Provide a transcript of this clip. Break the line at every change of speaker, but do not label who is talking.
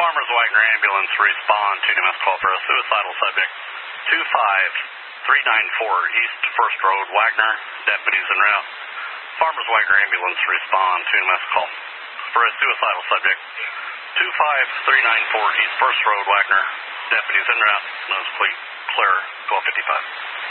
Farmers Wagner ambulance respond to EMS call for a suicidal subject. 25394 East First Road, Wagner. Deputies en route. Farmers Wagner ambulance respond to EMS call for a suicidal subject. 25394 East First Road, Wagner. Deputies en route. Nose clear. 1255.